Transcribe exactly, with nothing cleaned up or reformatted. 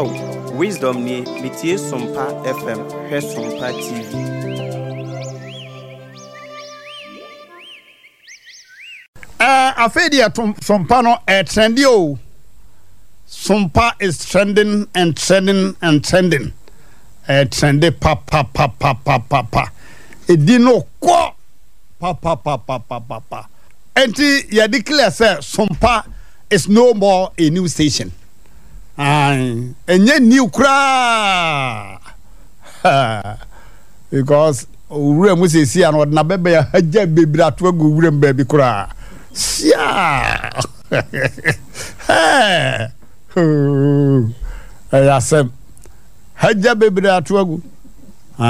Oh, wisdom ni metie Sompa F M, hwe Sompa T V. Uh, Afedia Sompa no eh, trendy o. Sompa is trending and trending and trending. Eh, trendy pa pa pa pa pa pa pa. Edino ko pa pa pa pa pa pa pa. Enti ya declare say Sompa is no more a new station. And enye new kra. Because ure mu se si an na bebe ya haja bebira to agu ure mbabi kra. Sia. Hey. Ayasem. Haja bebira to agu.